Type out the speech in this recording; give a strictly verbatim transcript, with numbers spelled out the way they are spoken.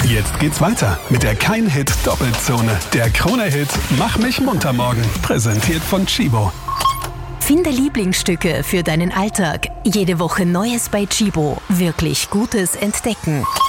Jetzt geht's weiter mit der Kein-Hit-Doppelzone. Der Krone-Hit Mach mich munter morgen. Präsentiert von Chibo. Finde Lieblingsstücke für deinen Alltag. Jede Woche Neues bei Chibo. Wirklich Gutes entdecken.